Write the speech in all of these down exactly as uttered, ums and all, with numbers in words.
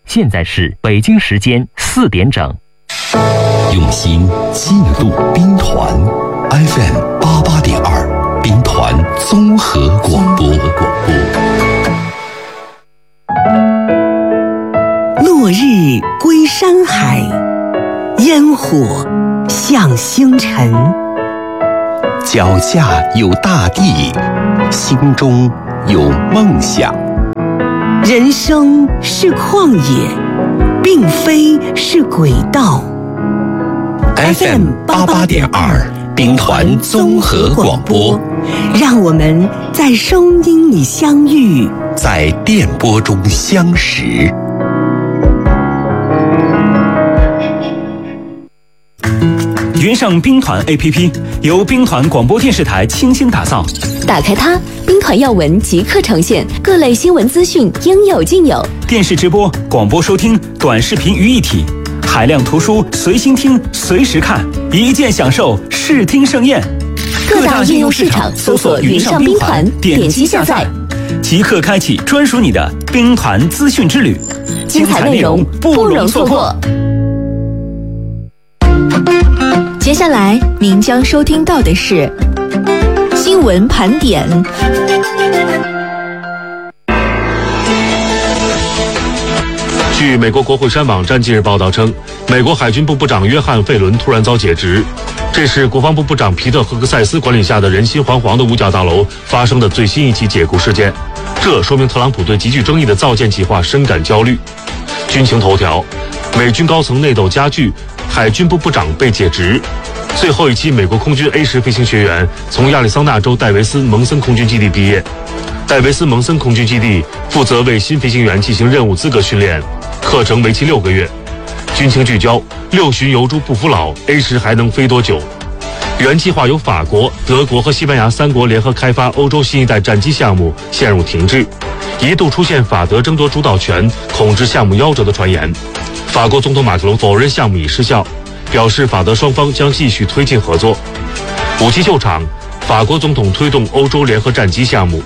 现在是北京时间四点整。 用心记录兵团 F M 八八点二，兵团综合广播。 落日归山海，烟火向星辰。 脚下有大地，心中有梦想。 人生是旷野，并非是轨道。 F M 八八点二，兵团综合广播， 让我们在声音里相遇， 在电波中相识。 云上兵团 A P P 由兵团广播电视台倾心打造， 打开它，兵团要闻即刻呈现，各类新闻资讯应有尽有。 电视直播、广播收听、短视频于一体，海量图书随心听、随时看，一键享受视听盛宴。 各大应用市场搜索云上兵团，点击下载， 即刻开启专属你的兵团资讯之旅， 精彩内容不容错过。接下来您将收听到的是新闻盘点。 据美国国会山网站近日报道称，美国海军部部长约翰·费伦突然遭解职，这是国防部部长皮特·赫克塞斯管理下的人心惶惶的五角大楼发生的最新一起解雇事件。这说明特朗普对极具争议的造舰计划深感焦虑。军情头条：美军高层内斗加剧，海军部部长被解职。最后一期美国空军 A 十飞行学员从亚利桑那州戴维斯蒙森空军基地毕业。戴维斯蒙森空军基地负责为新飞行员进行任务资格训练，课程为期六个月。军情聚焦：六旬油猪不服老 ，A 十还能飞多久？原计划由法国、德国和西班牙三国联合开发欧洲新一代战机项目陷入停滞，一度出现法德争夺主导权、控制项目夭折的传言。法国总统马克龙否认项目已失效，表示法德双方将继续推进合作。武器秀场，法国总统推动欧洲联合战机项目。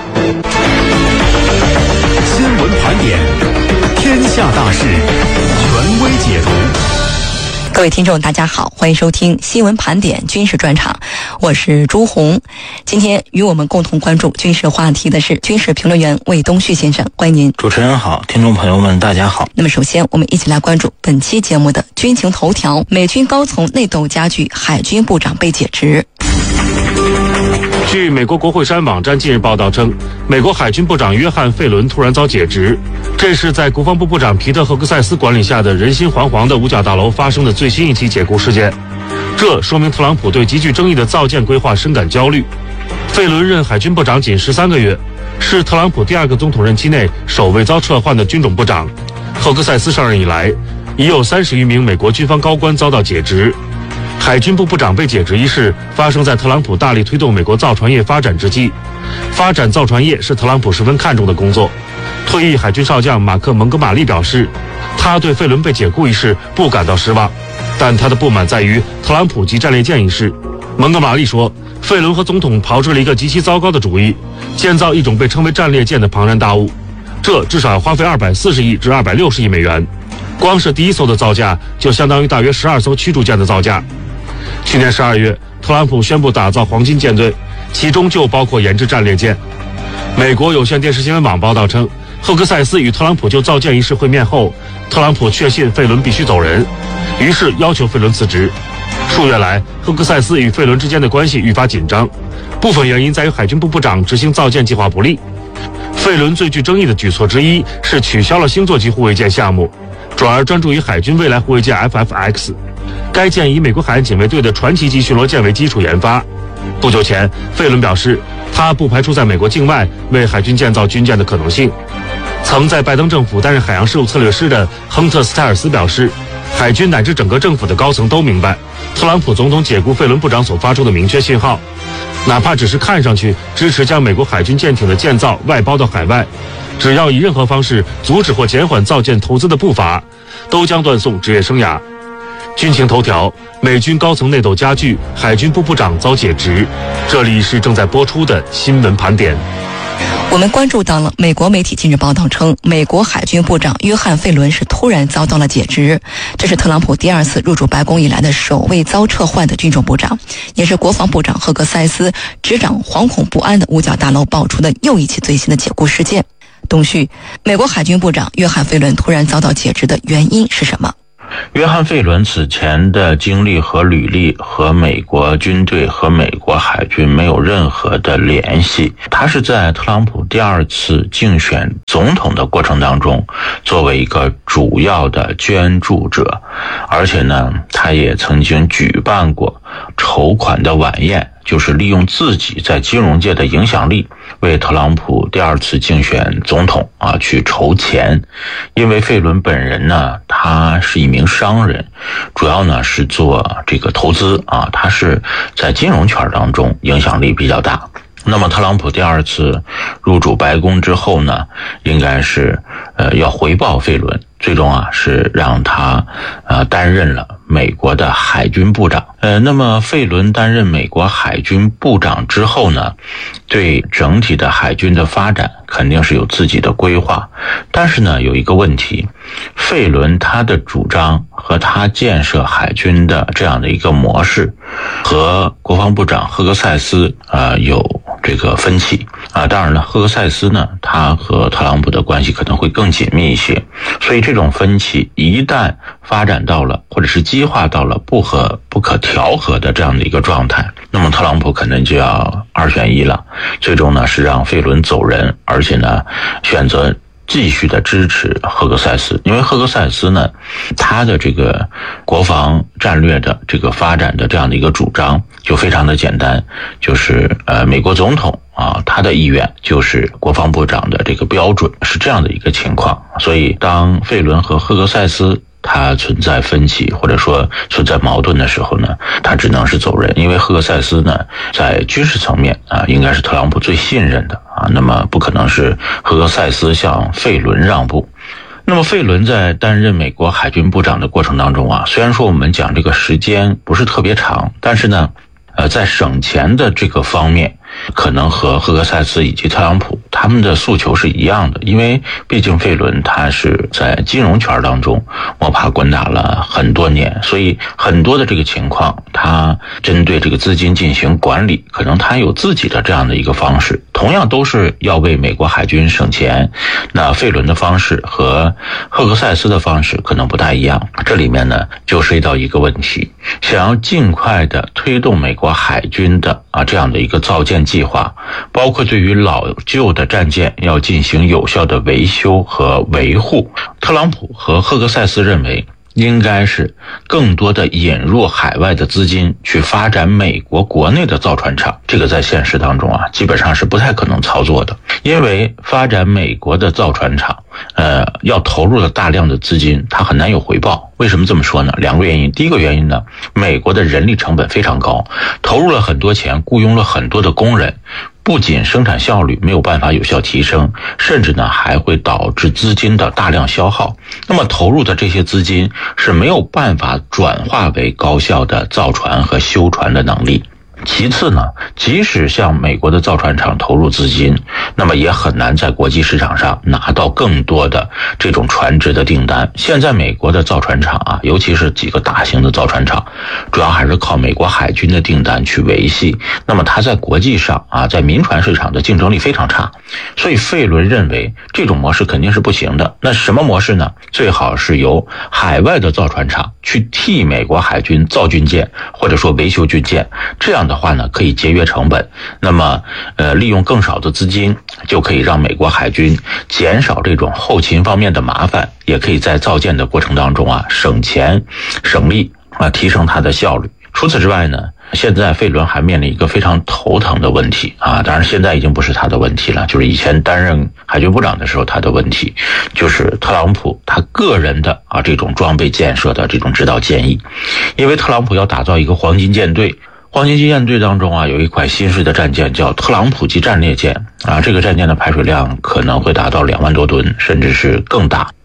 新闻盘点，天下大事，权威解读。 各位听众大家好，欢迎收听新闻盘点军事专场，我是朱红。今天与我们共同关注军事话题的是军事评论员魏东旭先生，欢迎您。 主持人好，听众朋友们大家好。 那么首先我们一起来关注本期节目的军情头条：美军高层内斗加剧，海军部长被解职。 据美国国会山网站近日报道称，美国海军部长约翰·费伦突然遭解职，这是在国防部部长皮特·赫克塞斯管理下的人心惶惶的五角大楼发生的最新一起解雇事件。这说明特朗普对极具争议的造舰规划深感焦虑。费伦任海军部长仅十三个月，是特朗普第二个总统任期内首位遭撤换的军种部长。赫克塞斯上任以来，已有三十余名美国军方高官遭到解职。海军部部长被解职一事发生在特朗普大力推动美国造船业发展之际。发展造船业是特朗普十分看重的工作。退役海军少将马克·蒙哥马利表示，他对费伦被解雇一事不感到失望，但他的不满在于特朗普及战列舰一事。蒙哥马利说，费伦和总统炮制了一个极其糟糕的主意，建造一种被称为战列舰的庞然大物，这至少要花费二百四十亿至二百六十亿美元，光是第一艘的造价就相当于大约十二艘驱逐舰的造价。去年十二月，特朗普宣布打造黄金舰队，其中就包括研制战列舰。美国有线电视新闻网报道称，赫克塞斯与特朗普就造舰一事会面后，特朗普确信费伦必须走人，于是要求费伦辞职。数月来，赫克塞斯与费伦之间的关系愈发紧张，部分原因在于海军部部长执行造舰计划不力。费伦最具争议的举措之一是取消了星座级护卫舰项目，转而专注于海军未来护卫舰 F F X。该舰以美国海岸警卫队的传奇级巡逻舰为基础研发。不久前，费伦表示，他不排除在美国境外为海军建造军舰的可能性。曾在拜登政府担任海洋事务策略师的亨特·斯泰尔斯表示，海军乃至整个政府的高层都明白，特朗普总统解雇费伦部长所发出的明确信号，哪怕只是看上去支持将美国海军舰艇的建造外包到海外，只要以任何方式阻止或减缓造舰投资的步伐，都将断送职业生涯。军情头条：美军高层内斗加剧，海军部部长遭解职。这里是正在播出的新闻盘点。 我们关注到了美国媒体近日报道称，美国海军部长约翰·费伦是突然遭到了解职，这是特朗普第二次入主白宫以来的首位遭撤换的军种部长，也是国防部长赫格塞斯执掌惶恐不安的五角大楼爆出的又一起最新的解雇事件。东旭，美国海军部长约翰·费伦突然遭到解职的原因是什么？ 约翰·费伦此前的经历和履历和美国军队和美国海军没有任何的联系。他是在特朗普第二次竞选总统的过程当中作为一个主要的捐助者，而且呢，他也曾经举办过筹款的晚宴，就是利用自己在金融界的影响力为特朗普第二次竞选总统啊去筹钱。因为费伦本人呢，他是一名商人，主要呢是做这个投资啊，他是在金融圈当中影响力比较大。那么特朗普第二次入主白宫之后呢，应该是呃要回报费伦，最终啊是让他呃担任了美国的海军部长。呃那么费伦担任美国海军部长之后呢，对整体的海军的发展肯定是有自己的规划，但是呢有一个问题，费伦他的主张和他建设海军的这样的一个模式和国防部长赫格塞斯呃有这个分歧啊。当然了，赫格塞斯呢，他和特朗普的关系可能会更紧密一些，所以这种分歧一旦发展到了或者是激化到了不可不可调和的这样的一个状态，那么特朗普可能就要二选一了，最终呢是让费伦走人，而且呢选择继续的支持赫格塞斯。因为赫格塞斯呢，他的这个国防战略的这个发展的这样的一个主张就非常的简单，就是呃美国总统啊，他的意愿就是国防部长的这个标准，是这样的一个情况。所以当费伦和赫格塞斯他存在分歧或者说存在矛盾的时候呢，他只能是走人。因为赫格塞斯呢在军事层面啊应该是特朗普最信任的啊，那么不可能是赫格塞斯向费伦让步。那么费伦在担任美国海军部长的过程当中啊，虽然说我们讲这个时间不是特别长，但是呢呃在省钱的这个方面可能和赫格塞斯以及特朗普他们的诉求是一样的。因为毕竟费伦他是在金融圈当中摸爬滚打了很多年，所以很多的这个情况他针对这个资金进行管理，可能他有自己的这样的一个方式。同样都是要为美国海军省钱，那费伦的方式和赫格塞斯的方式可能不太一样。这里面呢就涉及到一个问题，想要尽快的推动美国海军的啊这样的一个造舰计划，包括对于老旧的战舰要进行有效的维修和维护。特朗普和赫格塞斯认为应该是更多的引入海外的资金去发展美国国内的造船厂，这个在现实当中啊基本上是不太可能操作的。因为发展美国的造船厂呃，要投入了大量的资金，它很难有回报。为什么这么说呢？两个原因。第一个原因呢，美国的人力成本非常高，投入了很多钱，雇佣了很多的工人，不仅生产效率没有办法有效提升，甚至呢还会导致资金的大量消耗。那么投入的这些资金是没有办法转化为高效的造船和修船的能力。其次呢，即使向美国的造船厂投入资金，那么也很难在国际市场上拿到更多的这种船只的订单。现在美国的造船厂啊，尤其是几个大型的造船厂，主要还是靠美国海军的订单去维系，那么它在国际上啊，在民船市场的竞争力非常差。所以费伦认为这种模式肯定是不行的。那什么模式呢？最好是由海外的造船厂去替美国海军造军舰，或者说维修军舰，这样的话呢可以节约成本，那么呃利用更少的资金就可以让美国海军减少这种后勤方面的麻烦，也可以在造舰的过程当中啊省钱省力啊，提升它的效率。除此之外呢，现在费伦还面临一个非常头疼的问题啊，当然现在已经不是他的问题了，就是以前担任海军部长的时候他的问题，就是特朗普他个人的啊这种装备建设的这种指导建议。因为特朗普要打造一个黄金舰队，黄金舰队当中啊有一款新式的战舰叫特朗普级战列舰啊，这个战舰的排水量可能会达到两万多吨，甚至是更大。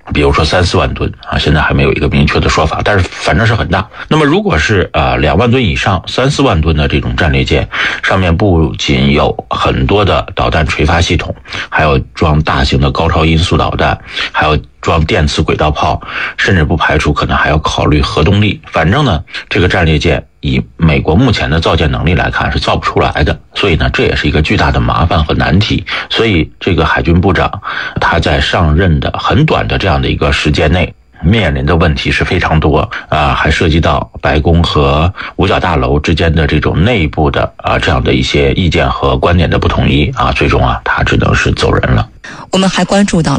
比如说三四万吨啊，现在还没有一个明确的说法，但是反正是很大。那么如果是呃两万吨以上、三四万吨的这种战列舰，上面不仅有很多的导弹垂发系统，还有装大型的高超音速导弹，还有装电磁轨道炮，甚至不排除可能还要考虑核动力。反正呢，这个战列舰以美国目前的造舰能力来看是造不出来的，所以呢，这也是一个巨大的麻烦和难题。所以这个海军部长他在上任的很短的这样的一个时间内，面临的问题是非常多啊，还涉及到白宫和五角大楼之间的这种内部的啊这样的一些意见和观点的不统一啊，最终啊他只能是走人了。 我们还关注到